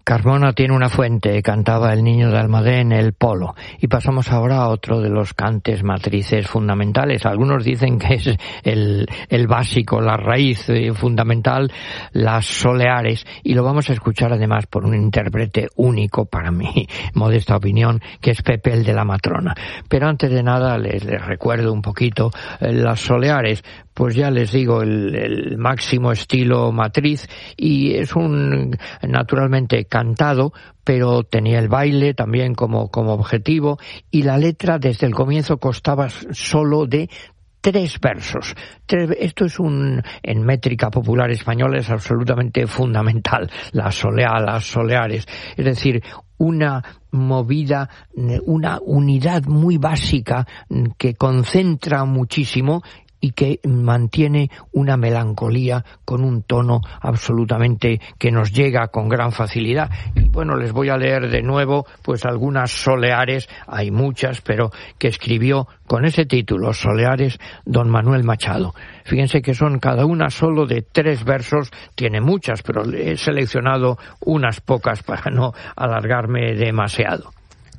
Carmona tiene una fuente, cantaba el niño de Almadén, el Polo. Y pasamos ahora a otro de los cantes matrices fundamentales. Algunos dicen que es el básico, la raíz fundamental, las soleares. Y lo vamos a escuchar además por un intérprete único, para mi modesta opinión, que es Pepe el de la Matrona. Pero antes de nada les recuerdo un poquito las soleares. Pues ya les digo, el máximo estilo matriz, y es un naturalmente cantado, pero tenía el baile también como objetivo, y la letra desde el comienzo constaba solo de 3 versos. Esto es en métrica popular española es absolutamente fundamental, la soleá, las soleares, es decir, una movida, una unidad muy básica que concentra muchísimo y que mantiene una melancolía con un tono absolutamente que nos llega con gran facilidad. Y bueno, les voy a leer de nuevo pues algunas soleares, hay muchas, pero que escribió con ese título, Soleares, don Manuel Machado. Fíjense que son cada una solo de 3 versos, tiene muchas, pero he seleccionado unas pocas para no alargarme demasiado.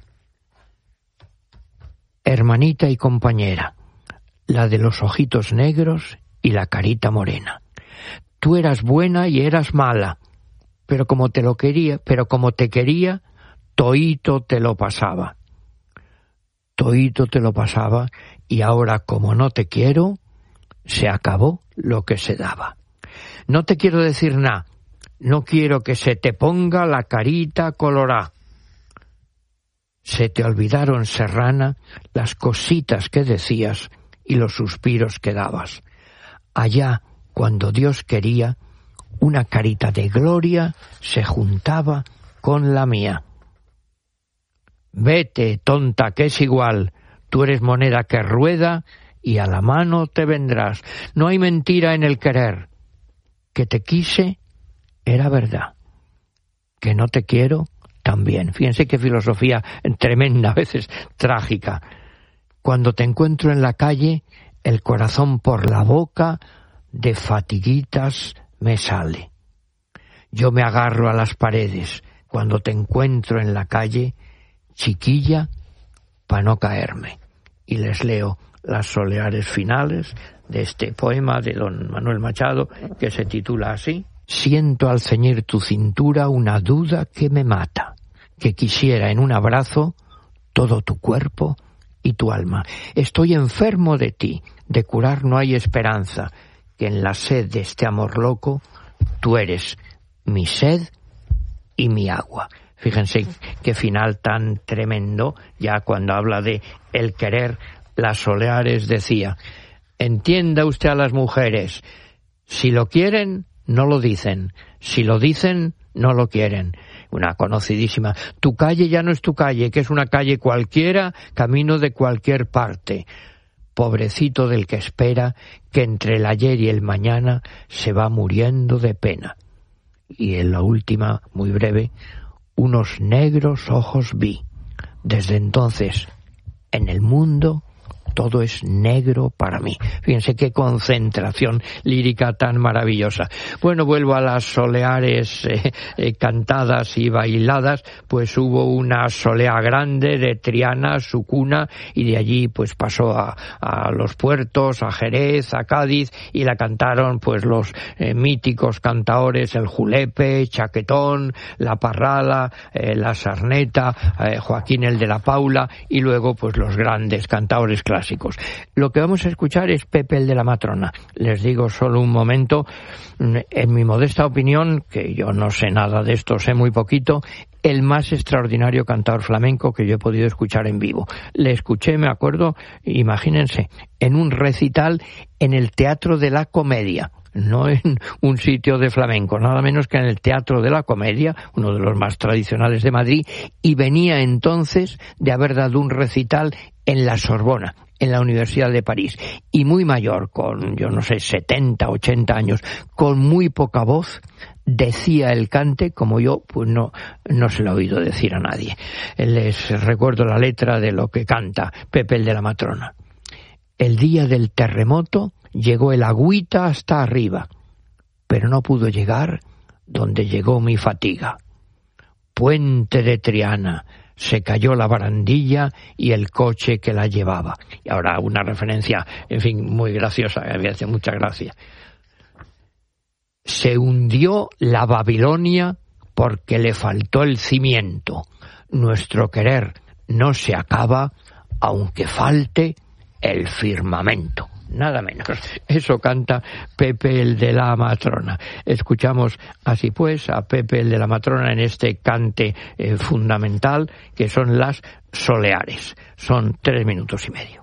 Hermanita y compañera, la de los ojitos negros y la carita morena. Tú eras buena y eras mala, pero como te quería, toíto te lo pasaba. Toíto te lo pasaba, y ahora como no te quiero, se acabó lo que se daba. No te quiero decir nada, no quiero que se te ponga la carita colorá. Se te olvidaron, serrana, las cositas que decías y los suspiros que dabas. Allá, cuando Dios quería, una carita de gloria se juntaba con la mía. Vete, tonta, que es igual, tú eres moneda que rueda y a la mano te vendrás. No hay mentira en el querer. Que te quise era verdad. Que no te quiero también. Fíjense qué filosofía tremenda, a veces trágica. Cuando te encuentro en la calle, el corazón por la boca de fatiguitas me sale. Yo me agarro a las paredes cuando te encuentro en la calle, chiquilla, pa' no caerme. Y les leo las soleares finales de este poema de don Manuel Machado, que se titula así. Siento al ceñir tu cintura una duda que me mata, que quisiera en un abrazo todo tu cuerpo y tu alma. Estoy enfermo de ti, de curar no hay esperanza, que en la sed de este amor loco tú eres mi sed y mi agua. Fíjense qué final tan tremendo, ya cuando habla de el querer. Las soleares decía: entienda usted a las mujeres, si lo quieren, no lo dicen, si lo dicen, no lo quieren. Una conocidísima: tu calle ya no es tu calle, que es una calle cualquiera, camino de cualquier parte. Pobrecito del que espera, que entre el ayer y el mañana se va muriendo de pena. Y en la última, muy breve: unos negros ojos vi. Desde entonces, en el mundo todo es negro para mí. Fíjense qué concentración lírica tan maravillosa. Bueno, vuelvo a las soleares cantadas y bailadas. Pues hubo una solea grande de Triana, su cuna, y de allí pues pasó a los puertos, a Jerez, a Cádiz, y la cantaron pues los míticos cantaores, el Julepe, Chaquetón, la Parrala, la Sarneta, Joaquín el de la Paula, y luego pues los grandes cantaores clásicos. Lo que vamos a escuchar es Pepe el de la Matrona. Les digo solo un momento, en mi modesta opinión, que yo no sé nada de esto, sé muy poquito, el más extraordinario cantador flamenco que yo he podido escuchar en vivo. Le escuché, me acuerdo, imagínense, en un recital en el Teatro de la Comedia. No en un sitio de flamenco, nada menos que en el Teatro de la Comedia, uno de los más tradicionales de Madrid, y venía entonces de haber dado un recital en la Sorbona, en la Universidad de París, y muy mayor, con, yo no sé, 70, 80 años, con muy poca voz, decía el cante como yo, pues no se lo he oído decir a nadie. Les recuerdo la letra de lo que canta Pepe el de la Matrona. El día del terremoto llegó el agüita hasta arriba, pero no pudo llegar donde llegó mi fatiga. puente de Triana, se cayó la barandilla y el coche que la llevaba. Y ahora una referencia, en fin, muy graciosa, que me hace mucha gracia. Se hundió la Babilonia porque le faltó el cimiento. Nuestro querer no se acaba aunque falte el firmamento. Nada menos. Eso canta Pepe el de la Matrona. Escuchamos así pues a Pepe el de la Matrona en este cante fundamental que son las soleares. Son 3 minutos y medio.